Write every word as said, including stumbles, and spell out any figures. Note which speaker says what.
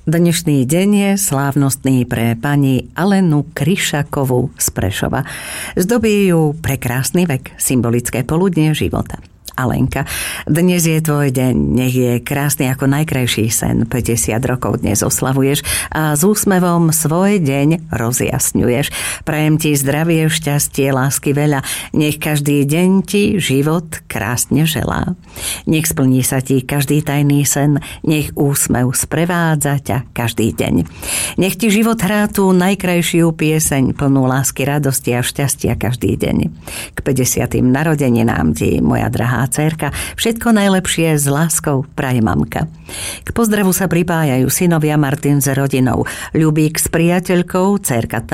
Speaker 1: Dnešný deň je slávnostný pre pani Alenu Kryšakovú z Prešova. Zdobí ju prekrásny vek, symbolické poludnie života. Alenka, dnes je tvoj deň, nech je krásny ako najkrajší sen. päťdesiat rokov dnes oslavuješ a s úsmevom svoj deň rozjasňuješ. Prajem ti zdravie, šťastie, lásky veľa. Nech každý deň ti život krásne želá. Nech splní sa ti každý tajný sen, nech úsmev sprevádza ťa každý deň. Nech ti život hrá tú najkrajšiu pieseň, plnú lásky, radosti a šťastia každý deň. K päťdesiatym narodeninám ti, moja drahá dcérka, všetko najlepšie s láskou praje mamka. K pozdravu sa pripájajú synovia Martin s rodinou, Ľubík s priateľkou, dcérka